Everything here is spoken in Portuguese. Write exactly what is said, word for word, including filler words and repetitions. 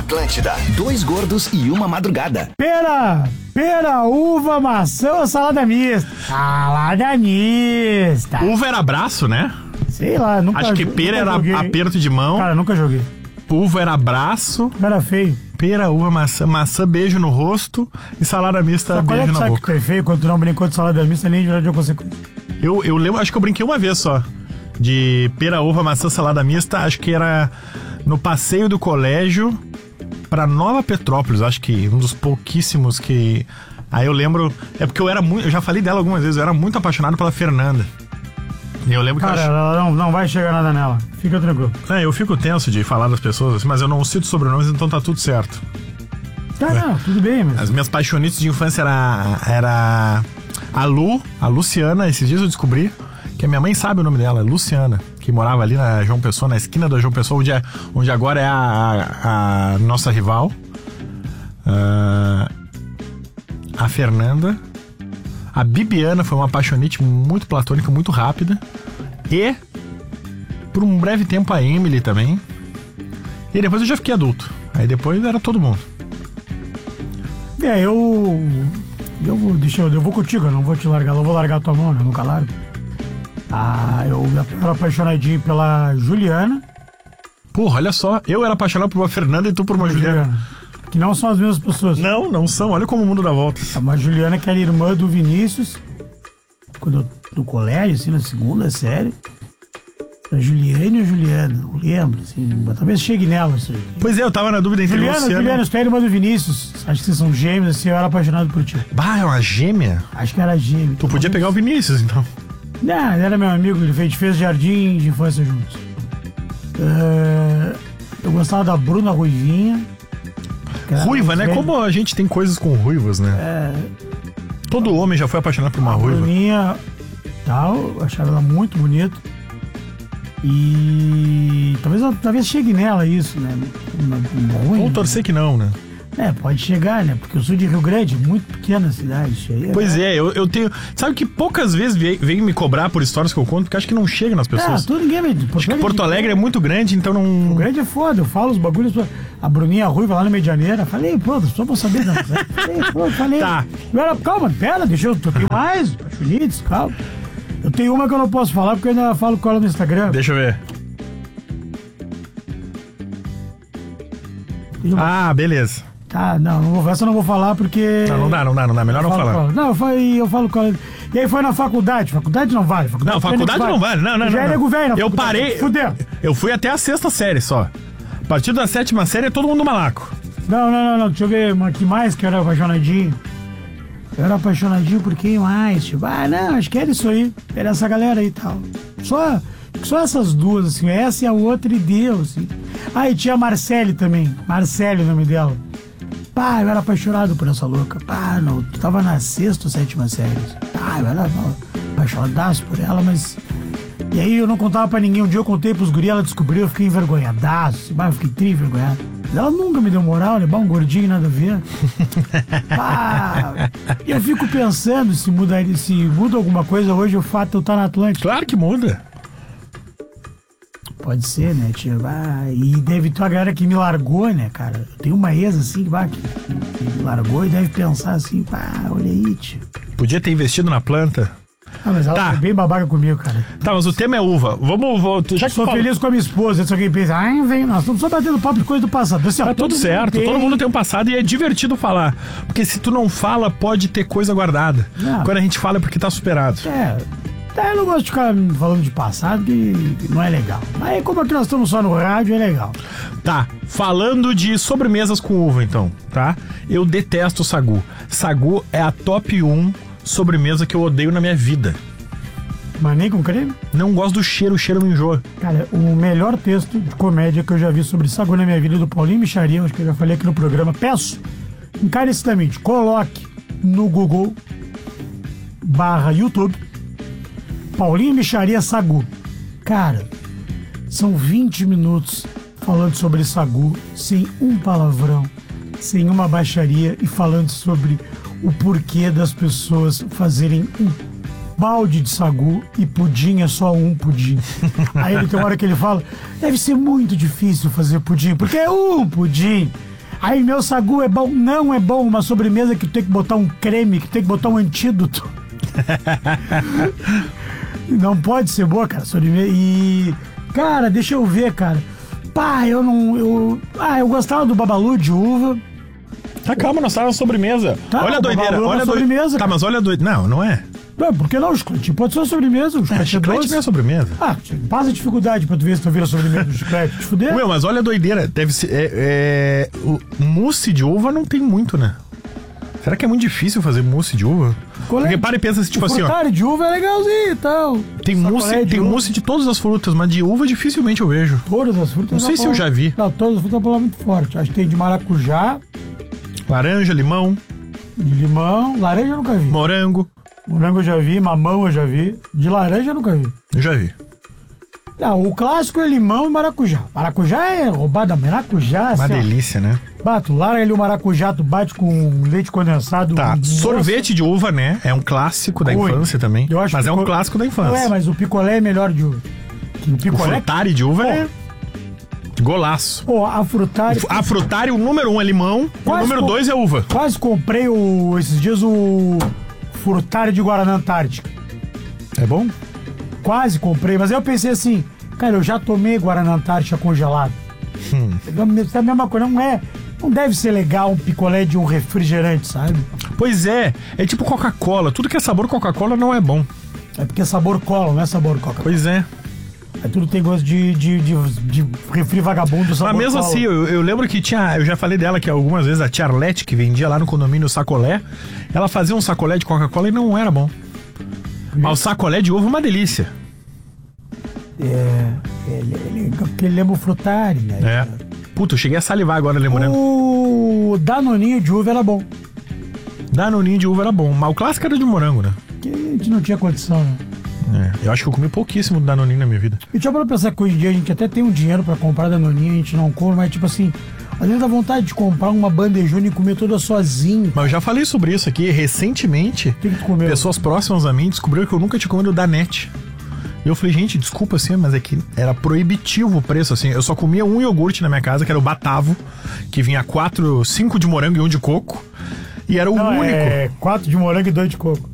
Atlântida, dois gordos e uma madrugada. Pera, pera, uva, maçã ou salada mista? Salada mista. Uva era abraço, né? Sei lá, nunca Acho que pera era joguei. aperto de mão. Cara, nunca joguei. Uva era abraço. Era feio. Pera, uva, maçã, maçã, beijo no rosto e salada mista, Sabe beijo qual é que na sabe boca. que tu é feio quando tu não brincou de salada mista nem de verdade eu consigo. Eu, eu lembro, acho que eu brinquei uma vez só. De pera, uva, maçã, salada mista. Acho que era no passeio do colégio pra Nova Petrópolis. Acho que um dos pouquíssimos que... Aí eu lembro... É porque eu era muito... Eu já falei dela algumas vezes. Eu era muito apaixonado pela Fernanda. E eu lembro Cara, que eu... ela não, não vai chegar nada nela. Fica tranquilo. É, eu fico tenso de falar das pessoas, assim, mas eu não cito sobrenomes, então tá tudo certo. Tá, não, tudo bem, mas... As minhas paixonites de infância era, era a Lu, a Luciana. Esses dias eu descobri que a minha mãe sabe o nome dela, Luciana, que morava ali na João Pessoa, na esquina da João Pessoa, onde, é, onde agora é a, a, a nossa rival. Uh, a Fernanda. A Bibiana foi uma apaixonite muito platônica, muito rápida. E, por um breve tempo, a Emily também. E depois eu já fiquei adulto. Aí depois era todo mundo. É, eu... Eu vou, deixa eu, eu vou contigo, eu não vou te largar, eu vou largar a tua mão, né? Eu nunca largo. Ah, eu era apaixonadinho pela Juliana. Porra, olha só, eu era apaixonado por uma Fernanda e tu por uma Juliana. Juliana. Que não são as mesmas pessoas. Não, não são, olha como o mundo dá volta. Uma Juliana que era irmã do Vinícius. Quando eu, no colégio, assim, na segunda série. A Juliane ou Juliana? Não lembro, assim, mas talvez chegue nela. Assim. Pois é, eu tava na dúvida entre Juliana, Luciano... Juliana, tu é irmã do Vinícius. Acho que vocês são gêmeos, assim, eu era apaixonado por ti. Bah, é uma gêmea? Acho que era gêmeo. Tu podia pegar o Vinícius, então. Não, ele era meu amigo, ele fez, fez jardim de infância juntos. Uh, eu gostava da Bruna Ruivinha. Ruiva, né? velha. Como a gente tem coisas com ruivas, né? É, Todo homem já foi apaixonado por uma a ruiva. Bruninha, tal, eu achava ela muito bonita. E talvez, talvez chegue nela isso, né? Uma, uma ruim, Vamos torcer que não, né? É, pode chegar, né? Porque eu sou de Rio Grande, muito pequena a cidade. Isso aí, Pois né? é, eu, eu tenho... Sabe que poucas vezes vem, vem me cobrar por histórias que eu conto, porque acho que não chega nas Ah, pessoas. tudo ninguém vai. Acho que Porto Alegre é muito grande, então não... Rio Grande é foda, eu falo os bagulhos. A Bruninha Ruiva lá no Medianeira. Falei, pô, só pra saber. Não, falei, pô, falei. Tá. Eu era, calma, pera, deixa eu. Eu tenho mais, apaixonites, calma. Eu tenho uma que eu não posso falar porque eu ainda falo com ela no Instagram. Deixa eu ver. Deixa eu- Ah, beleza. Tá, não, não vou, essa eu não vou falar porque. Não, não dá, não dá, não dá. Melhor não eu falo com falar. ela. Não, eu falo, eu falo com ela. E aí foi na faculdade. Faculdade não vale. Faculdade Não, faculdade não vale. Não, não, Já não. é nego não. velho na Eu faculdade. parei... Fudeu. Eu fui até a sexta série só. A partir da sétima série é todo mundo malaco. Não, não, não, não. Deixa eu ver uma que mais que eu era apaixonadinho. Eu era apaixonadinho por quem mais? Tipo, ah, não, acho que era isso aí. Era essa galera aí e tal. Só, só essas duas, assim. Essa e a outra e deu, assim. Ah, e tinha a Marcele também. Marcele, o nome dela. Pá, eu era apaixonado por essa louca. Pá, não, tu tava na sexta ou sétima série. Pá, eu era não, apaixonadaço por ela, mas... E aí eu não contava pra ninguém. Um dia eu contei pros guri, ela descobriu, eu fiquei envergonhadaço. Bah, eu fiquei tri envergonhado. Ela nunca me deu moral, né? Bah, um gordinho, nada a ver. Pá, e eu fico pensando se muda, se muda alguma coisa hoje o fato de eu estar na Atlântica. Claro que muda. Pode ser, né, tio? Ah, e deve ter uma galera que me largou, né, cara? Eu tenho uma ex, assim, bah, que, que me largou e deve pensar assim, pá, olha aí, tio. Podia ter investido na planta. Ah, mas ela Tá. foi bem babaca comigo, cara. Tá, mas o tema é uva. Vamos... vamos já que Sou fala- feliz com a minha esposa, se alguém pensa, ai, vem, nós estamos só batendo papo de coisa do passado. Assim, ó, Tá tudo todo certo, mundo todo mundo tem um passado e é divertido falar. Porque se tu não fala, pode ter coisa guardada. Não. Quando a gente fala é porque tá superado. É, tá, eu não gosto de ficar falando de passado, que não é legal. Mas como aqui nós estamos só no rádio, é legal. Tá, falando de sobremesas com uva, então, tá? Eu detesto sagu. Sagu é a top um sobremesa que eu odeio na minha vida. Mas nem com creme? Não gosto do cheiro, o cheiro me enjoa. Cara, o melhor texto de comédia que eu já vi sobre sagu na minha vida é do Paulinho Micharia, acho que eu já falei aqui no programa. Peço, encarecidamente, coloque no Google barra YouTube Paulinho Micharia Sagu. Cara, são vinte minutos falando sobre sagu, sem um palavrão, sem uma baixaria e falando sobre o porquê das pessoas fazerem um balde de sagu e pudim é só um pudim. Aí ele tem uma hora que ele fala, deve ser muito difícil fazer pudim, porque é um pudim. Aí meu sagu é bom. Não é bom uma sobremesa que tem que botar um creme, que tem que botar um antídoto. Não pode ser boa, cara, sobremesa. E, cara, deixa eu ver, cara. Pá, eu não... Eu, ah, eu gostava do babalu de uva. Tá, calma, nós estávamos na sobremesa. Tá, olha a o doideira, babalu é olha uma a doideira. sobremesa, Tá, cara. mas olha a doideira. Não, não é. Não, por que não? O chiclete pode ser uma sobremesa. O É, chiclete é, chiclete doce. não é sobremesa. Ah, passa dificuldade pra tu ver se tu vira sobremesa do chiclete. Te fuder. Meu, mas olha a doideira. Deve ser. É, é, o mousse de uva não tem muito, né? Será que é muito difícil fazer mousse de uva? Qual é? Porque para e pensa assim, tipo O assim, ó. frutari de uva é legalzinho e tal. Tem Sacolé mousse, de tem uva. mousse de todas as frutas, mas de uva dificilmente eu vejo. Todas as frutas. Não sei se eu já vi. Não, todas as frutas é uma palavra muito forte. Acho que tem de maracujá, Laranja, limão, de limão, laranja eu nunca vi. morango. Morango eu já vi, mamão eu já vi. De laranja eu nunca vi. Eu já vi. Ah, o clássico é limão e maracujá. Maracujá é roubada. Maracujá, Uma assim, ó. delícia, né? Bato, larga ali o maracujá, tu bate com leite condensado. Tá, Nossa. sorvete de uva, né? É um clássico da Ui. infância também. Eu acho Mas é um pico- clássico da Não infância. é, mas o picolé é melhor de uva. O O picolé... frutari de uva é golaço. Pô, a frutari... A frutari, o número um é limão, e o Quase número co- dois é uva. Quase comprei o, esses dias o frutari de Guaraná Antártica. É bom? Quase comprei, mas aí eu pensei assim, cara, eu já tomei Guaraná Antártica congelado. Hum. É a mesma coisa, não é... Não deve ser legal um picolé de um refrigerante, sabe? Pois é, é tipo Coca-Cola. Tudo que é sabor Coca-Cola não é bom. É porque é sabor cola, não é sabor Coca-Cola. Pois é. É tudo tem gosto de, de, de, de refri vagabundo, sabor Mas mesmo cola. assim, eu, eu lembro que tinha. Eu já falei dela que algumas vezes a tia Arlete, que vendia lá no condomínio sacolé, ela fazia um sacolé de Coca-Cola e não era bom. Mas o sacolé de uva é uma delícia. É, ele, ele, porque ele lembra o frutari, né? É. Puta, eu cheguei a salivar agora lembrando. O danoninho de uva era bom. Danoninho de uva era bom, mas o clássico era de morango, né? Que a gente não tinha condição, né? É, eu acho que eu comi pouquíssimo Danoninho na minha vida. E tinha pra pensar que hoje em dia a gente até tem um dinheiro pra comprar danoninho, a gente não come, mas tipo assim, às vezes dá vontade de comprar uma bandejona e comer toda sozinho. Mas eu já falei sobre isso aqui recentemente. O que que tu comeu? Pessoas próximas a mim descobriram que eu nunca tinha comido Danette. E eu falei, gente, desculpa assim, mas é que era proibitivo o preço, assim. Eu só comia um iogurte na minha casa, que era o Batavo, que vinha quatro, cinco de morango e um de coco. E era o Não, único. é quatro de morango e dois de coco.